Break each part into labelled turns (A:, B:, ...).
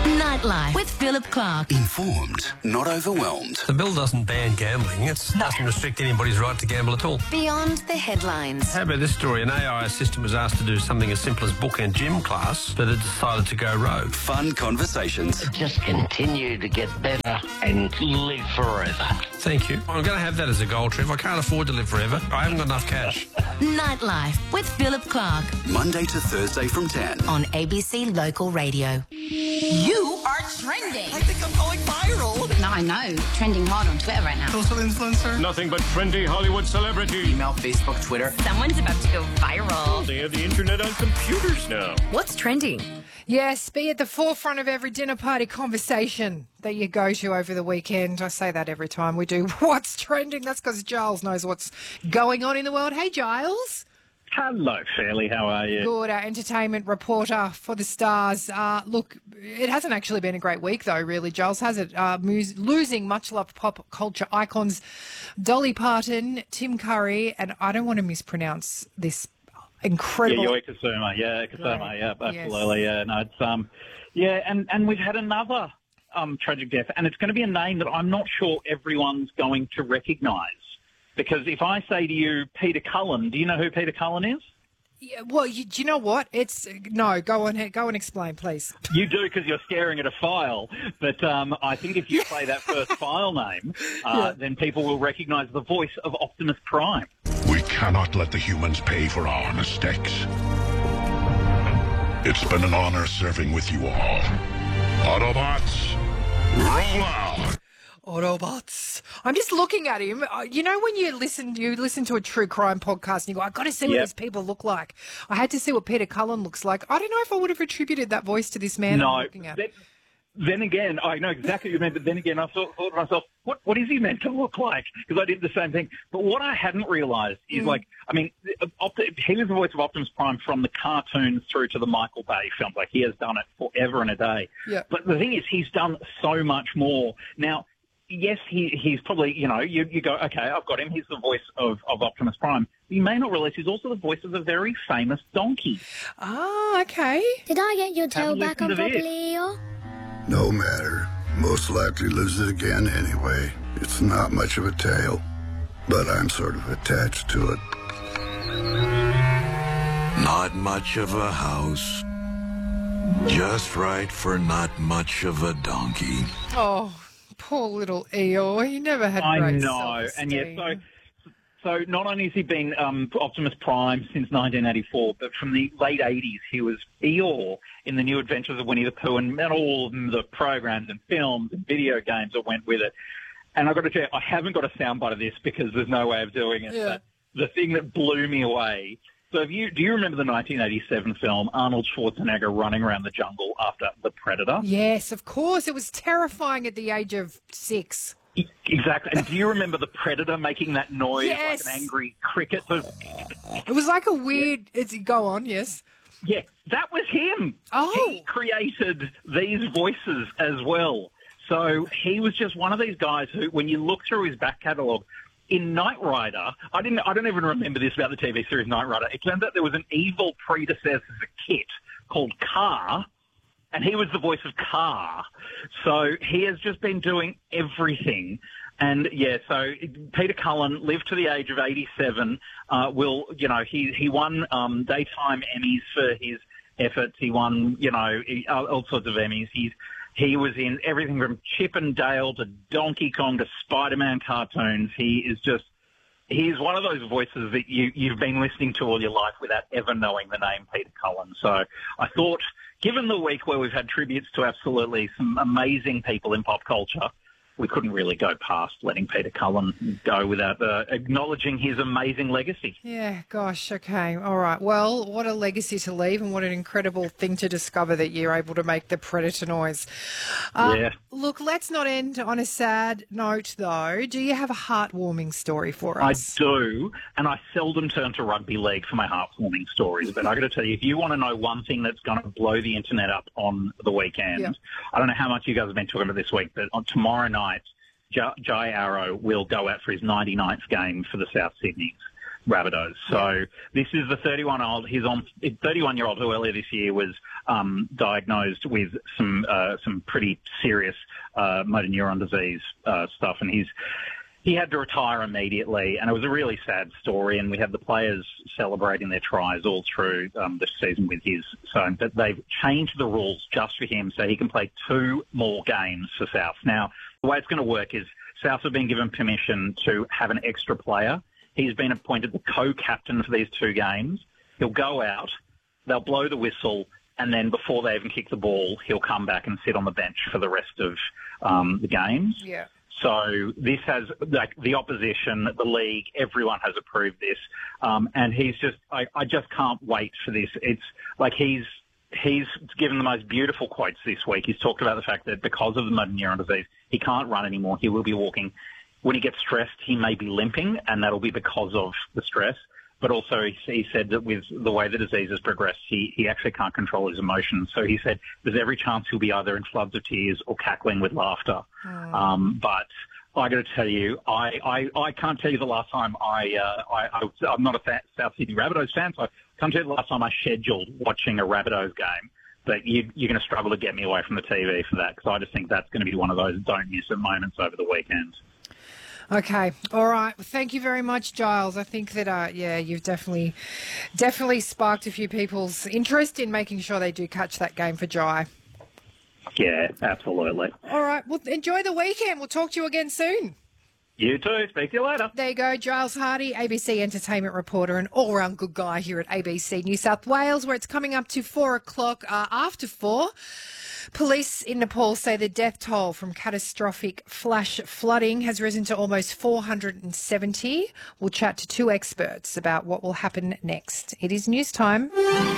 A: Nightlife with Philip Clark.
B: Informed, not overwhelmed.
C: The bill doesn't ban gambling. It doesn't restrict anybody's right to gamble at all.
A: Beyond the headlines.
C: How about this story? An AI assistant was asked to do something as simple as book a gym class, but it decided to go rogue.
B: Fun conversations.
D: Just continue to get better and live forever.
C: Thank you. I'm going to have that as a goal, Trev. I can't afford to live forever. I haven't got enough cash.
A: Nightlife with Philip Clark.
B: Monday to Thursday from 10.
A: On ABC Local Radio.
E: You are trending.
F: I think I'm going viral.
E: No, I know. Trending hard on Twitter right now.
F: Social influencer.
G: Nothing but trendy Hollywood celebrity.
F: Email, Facebook, Twitter.
E: Someone's about to go viral.
G: They have the internet on computers now.
E: What's trending?
H: Yes, be at the forefront of every dinner party conversation that you go to over the weekend. I say that every time we do What's Trending. That's because Giles knows what's going on in the world. Hey, Giles.
I: Hello, Fairly. How are you?
H: Good, our entertainment reporter for the Stars. Look, it hasn't actually been a great week, though, really, Giles, has it? Losing much-loved pop culture icons Dolly Parton, Tim Curry, and I don't want to mispronounce this incredible...
I: Yeah, Yoi Kusuma. Yeah, Kusuma. Yeah, absolutely. Yes. Yeah, no, it's and we've had another tragic death, and it's going to be a name that I'm not sure everyone's going to recognise. Because if I say to you Peter Cullen, do you know who Peter Cullen is?
H: Yeah, well, do you know what? No, go and explain, please.
I: You do, because you're staring at a file. But I think if you play that first file name, then people will recognise the voice of Optimus Prime.
J: We cannot let the humans pay for our mistakes. It's been an honour serving with you all. Autobots, roll out!
H: Autobots. I'm just looking at him. You know when you listen to a true crime podcast and you go, I've got to see what these people look like. I had to see what Peter Cullen looks like. I don't know if I would have attributed that voice to this man I'm looking at.
I: Then again, I know exactly what you meant, but then again, I thought to myself, what is he meant to look like? Because I did the same thing. But what I hadn't realised is, he was the voice of Optimus Prime from the cartoons through to the Michael Bay films. Like, he has done it forever and a day.
H: Yeah.
I: But the thing is, he's done so much more. Now, yes, he's probably, you go, okay, I've got him. He's the voice of Optimus Prime. You may not realise he's also the voice of a very famous donkey.
H: Ah, okay.
K: Did I get your tail back on properly, Eeyore?
J: No matter. Most likely lose it again anyway. It's not much of a tail, but I'm sort of attached to it. Not much of a house. Just right for not much of a donkey.
H: Oh, poor little Eeyore. He never had great self-esteem.
I: And yet, so not only has he been Optimus Prime since 1984, but from the late 80s he was Eeyore in the New Adventures of Winnie the Pooh and all of the programs and films and video games that went with it. And I've got to tell you, I haven't got a soundbite of this because there's no way of doing it.
H: Yeah.
I: But the thing that blew me away. So do you remember the 1987 film Arnold Schwarzenegger running around the jungle after The Predator?
H: Yes, of course. It was terrifying at the age of 6.
I: Exactly. And do you remember the Predator making that noise
H: Yes.
I: like an angry cricket?
H: It was like a weird... Go on, yes.
I: Yeah, that was him.
H: Oh.
I: He created these voices as well. So he was just one of these guys who, when you look through his back catalogue, in Knight Rider, I don't even remember this about the TV series Knight Rider. It turns out there was an evil predecessor kit called Car, and he was the voice of Car. So he has just been doing everything. And, so Peter Cullen lived to the age of 87. He won daytime Emmys for his efforts. He won, all sorts of Emmys. He was in everything from Chip and Dale to Donkey Kong to Spider-Man cartoons. He's one of those voices that you've been listening to all your life without ever knowing the name Peter Cullen. So I thought, given the week where we've had tributes to absolutely some amazing people in pop culture, we couldn't really go past letting Peter Cullen go without acknowledging his amazing legacy.
H: Yeah, gosh, okay, all right. Well, what a legacy to leave and what an incredible thing to discover that you're able to make the Predator noise. Look, let's not end on a sad note, though. Do you have a heartwarming story for us?
I: I do, and I seldom turn to rugby league for my heartwarming stories, but I got to tell you, if you want to know one thing that's going to blow the internet up on the weekend, I don't know how much you guys have been talking about this week, but on tomorrow night, Jai Arrow will go out for his 99th game for the South Sydneys. Rabbitohs. So this is the 31-year-old. He's on 31-year-old who earlier this year was diagnosed with some pretty serious motor neuron disease stuff, and he had to retire immediately, and it was a really sad story. And we had the players celebrating their tries all through the season with his son. But they've changed the rules just for him, so he can play 2 more games for South. Now, the way it's going to work is South have been given permission to have an extra player. He's been appointed the co-captain for these 2 games. He'll go out, they'll blow the whistle, and then before they even kick the ball, he'll come back and sit on the bench for the rest of the games.
H: Yeah.
I: So this has, like, the opposition, the league, everyone has approved this. And he's just, I just can't wait for this. It's like he's given the most beautiful quotes this week. He's talked about the fact that because of the motor neuron disease, he can't run anymore. He will be walking. When he gets stressed, he may be limping, and that'll be because of the stress. But also he said that with the way the disease has progressed, he actually can't control his emotions. So he said there's every chance he'll be either in floods of tears or cackling with laughter. But I got to tell you, I can't tell you the last time I'm not a South Sydney Rabbitohs fan, so I can't tell you the last time I scheduled watching a Rabbitohs game. But you're going to struggle to get me away from the TV for that, because I just think that's going to be one of those don't miss it moments over the weekend.
H: Okay. All right. Well, thank you very much, Giles. I think that, you've definitely sparked a few people's interest in making sure they do catch that game for Jai.
I: Yeah, absolutely.
H: All right. Well, enjoy the weekend. We'll talk to you again soon.
I: You too. Speak to you later.
H: There you go. Giles Hardy, ABC entertainment reporter and all-round good guy here at ABC New South Wales, where it's coming up to 4 o'clock after 4. Police in Nepal say the death toll from catastrophic flash flooding has risen to almost 470. We'll chat to 2 experts about what will happen next. It is news time.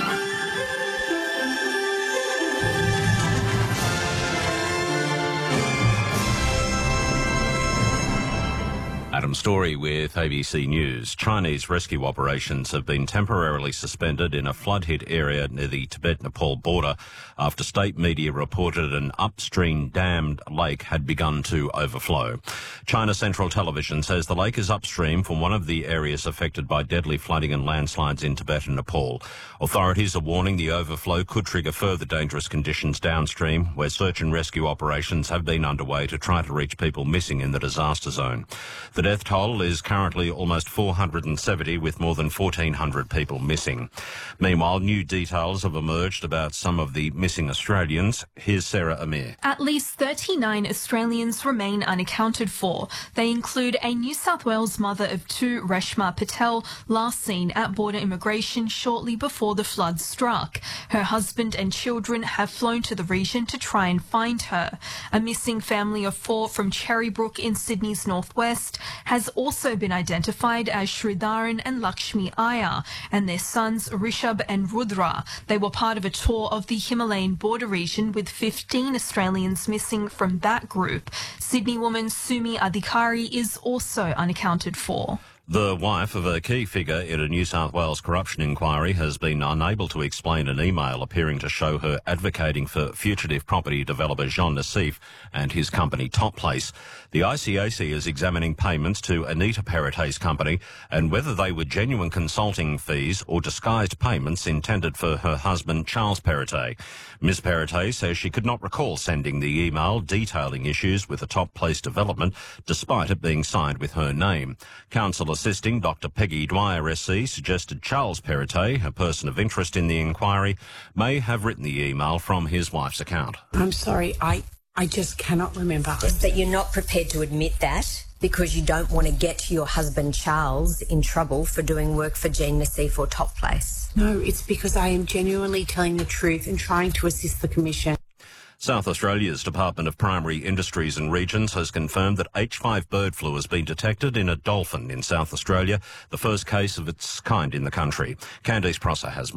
L: Adam Story with ABC News. Chinese rescue operations have been temporarily suspended in a flood-hit area near the Tibet-Nepal border after state media reported an upstream dammed lake had begun to overflow. China Central Television says the lake is upstream from one of the areas affected by deadly flooding and landslides in Tibet and Nepal. Authorities are warning the overflow could trigger further dangerous conditions downstream, where search and rescue operations have been underway to try to reach people missing in the disaster zone. The death toll is currently almost 470, with more than 1,400 people missing. Meanwhile, new details have emerged about some of the missing Australians. Here's Sarah Amir.
M: At least 39 Australians remain unaccounted for. They include a New South Wales mother of 2, Reshma Patel, last seen at border immigration shortly before the floods struck. Her husband and children have flown to the region to try and find her. A missing family of 4 from Cherrybrook in Sydney's northwest has also been identified as Sridharan and Lakshmi Iyer and their sons Rishabh and Rudra. They were part of a tour of the Himalayan border region, with 15 Australians missing from that group. Sydney woman Sumi Adhikari is also unaccounted for.
L: The wife of a key figure in a New South Wales corruption inquiry has been unable to explain an email appearing to show her advocating for fugitive property developer Jean Nassif and his company Top Place. The ICAC is examining payments to Anita Peretay's company and whether they were genuine consulting fees or disguised payments intended for her husband Charles Peretay. Ms Peretay says she could not recall sending the email detailing issues with the Top Place development, despite it being signed with her name. Counsel assisting Dr Peggy Dwyer SC suggested Charles Peretay, a person of interest in the inquiry, may have written the email from his wife's account.
N: I'm sorry, I just cannot remember.
O: But you're not prepared to admit that because you don't want to get your husband Charles in trouble for doing work for Jean Nassif or Top Place.
N: No, it's because I am genuinely telling the truth and trying to assist the Commission.
L: South Australia's Department of Primary Industries and Regions has confirmed that H5 bird flu has been detected in a dolphin in South Australia, the first case of its kind in the country. Candice Prosser has more.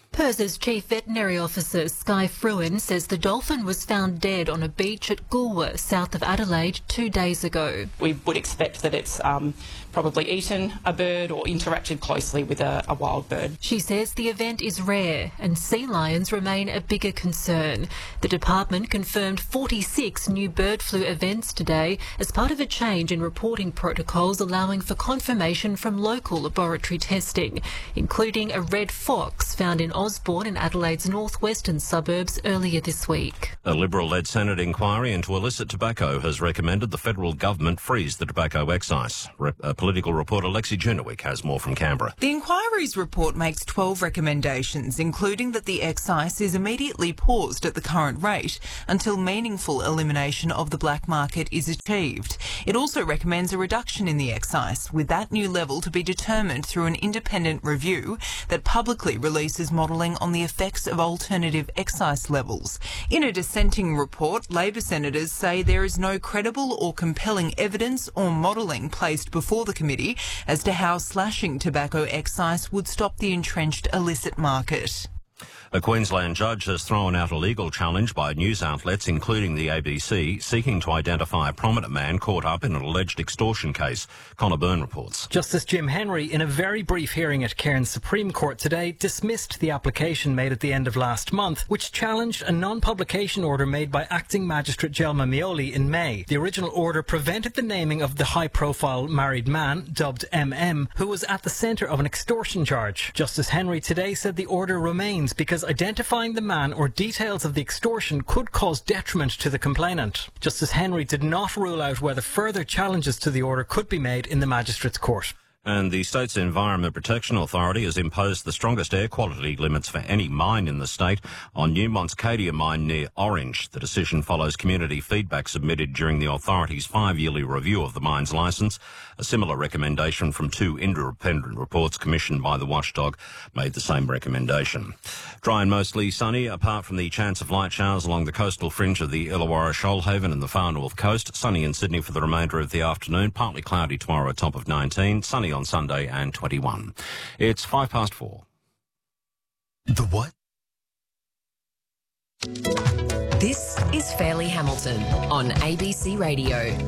P: PIRS's Chief Veterinary Officer Sky Fruin says the dolphin was found dead on a beach at Goolwa, south of Adelaide, 2 days ago.
Q: We would expect that it's probably eaten a bird or interacted closely with a wild bird.
P: She says the event is rare and sea lions remain a bigger concern. The department confirmed 46 new bird flu events today as part of a change in reporting protocols allowing for confirmation from local laboratory testing, including a red fox found in Osborne in Adelaide's northwestern suburbs earlier this week.
L: A Liberal-led Senate inquiry into illicit tobacco has recommended the federal government freeze the tobacco excise. Political reporter Lexi Junowick has more from Canberra.
R: The inquiry's report makes 12 recommendations, including that the excise is immediately paused at the current rate until meaningful elimination of the black market is achieved. It also recommends a reduction in the excise, with that new level to be determined through an independent review that publicly releases modelling on the effects of alternative excise levels. In a dissenting report, Labor senators say there is no credible or compelling evidence or modelling placed before the committee as to how slashing tobacco excise would stop the entrenched illicit market.
L: A Queensland judge has thrown out a legal challenge by news outlets, including the ABC, seeking to identify a prominent man caught up in an alleged extortion case. Connor Byrne reports.
S: Justice Jim Henry, in a very brief hearing at Cairns Supreme Court today, dismissed the application made at the end of last month, which challenged a non-publication order made by Acting Magistrate Jelma Mioli in May. The original order prevented the naming of the high-profile married man, dubbed MM, who was at the centre of an extortion charge. Justice Henry today said the order remains because identifying the man or details of the extortion could cause detriment to the complainant. Justice Henry did not rule out whether further challenges to the order could be made in the Magistrates' Court.
L: And the state's Environment Protection Authority has imposed the strongest air quality limits for any mine in the state on Newmont's Cadia mine near Orange. The decision follows community feedback submitted during the authority's 5-yearly review of the mine's licence. A similar recommendation from 2 independent reports commissioned by the watchdog made the same recommendation. Dry and mostly sunny, apart from the chance of light showers along the coastal fringe of the Illawarra, Shoalhaven and the far north coast. Sunny in Sydney for the remainder of the afternoon. Partly cloudy tomorrow, a top of 19. Sunny on Sunday and 21. It's 4:05.
B: The what?
A: This is Fairleigh Hamilton on ABC Radio.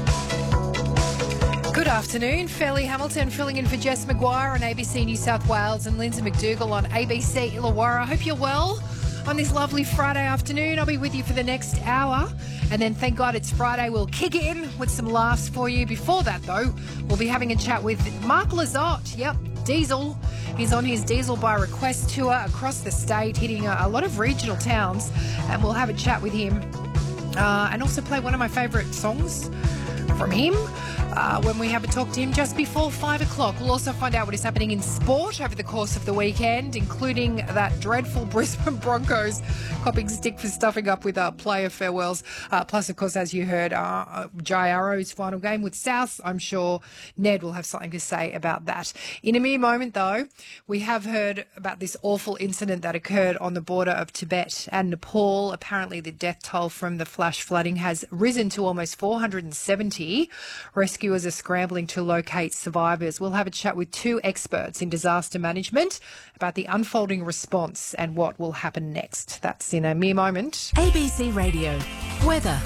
H: Good afternoon. Fairleigh Hamilton filling in for Jess McGuire on ABC New South Wales and Lindsay McDougall on ABC Illawarra. I hope you're well on this lovely Friday afternoon. I'll be with you for the next hour. And then, thank God it's Friday, we'll kick in with some laughs for you. Before that, though, we'll be having a chat with Mark Lizotte. Yep, Diesel. He's on his Diesel by Request tour across the state, hitting a lot of regional towns. And we'll have a chat with him and also play one of my favourite songs from him when we have a talk to him just before 5 o'clock. We'll also find out what is happening in sport over the course of the weekend, including that dreadful Brisbane Broncos copping stick for stuffing up with player farewells. Plus, of course, as you heard, Jai Arrow's final game with South. I'm sure Ned will have something to say about that. In a mere moment, though, we have heard about this awful incident that occurred on the border of Tibet and Nepal. Apparently, the death toll from the flash flooding has risen to almost 470. Rescuers are scrambling to locate survivors. We'll have a chat with 2 experts in disaster management about the unfolding response and what will happen next. That's in a mere moment.
A: ABC Radio. Weather.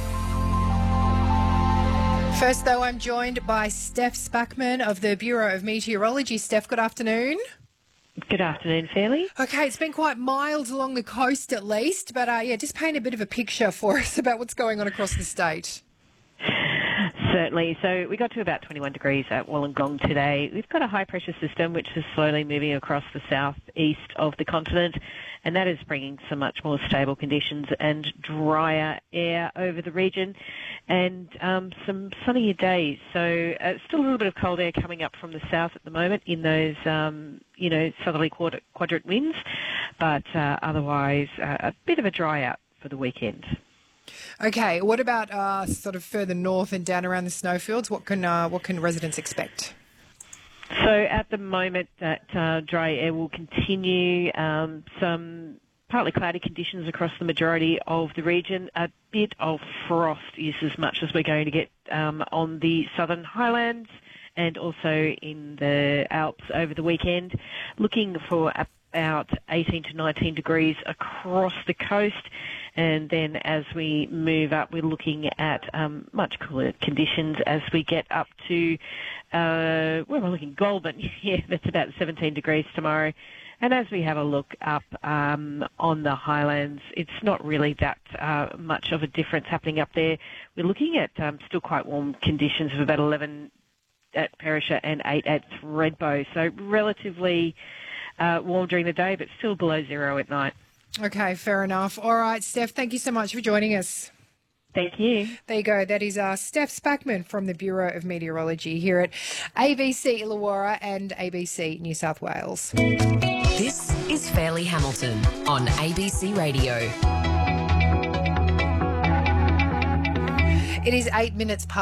H: First, though, I'm joined by Steph Spackman of the Bureau of Meteorology. Steph, good afternoon.
T: Good afternoon, Fairleigh.
H: Okay, it's been quite mild along the coast at least, but just paint a bit of a picture for us about what's going on across the state.
T: Certainly. So we got to about 21 degrees at Wollongong today. We've got a high-pressure system which is slowly moving across the southeast of the continent, and that is bringing some much more stable conditions and drier air over the region and some sunnier days. So still a little bit of cold air coming up from the south at the moment in those, southerly quadrant winds, but otherwise a bit of a dry out for the weekend.
H: Okay, what about sort of further north and down around the snowfields? What can residents expect?
T: So at the moment, that dry air will continue. Some partly cloudy conditions across the majority of the region. A bit of frost is as much as we're going to get on the southern highlands and also in the Alps over the weekend. Looking for a about 18 to 19 degrees across the coast. And then as we move up, we're looking at much cooler conditions as we get up to, where am I looking? Goulburn. Yeah, that's about 17 degrees tomorrow. And as we have a look up on the highlands, it's not really that much of a difference happening up there. We're looking at still quite warm conditions of about 11 at Perisher and 8 at Thredbo. So relatively warm during the day, but still below zero at night. Okay, fair enough. All right, Steph, thank you so much for joining us. Thank you. There you go. That is Steph Spackman from the Bureau of Meteorology here at ABC Illawarra and ABC New South Wales.
A: This is Fairleigh Hamilton on ABC Radio.
H: It is 8 minutes past.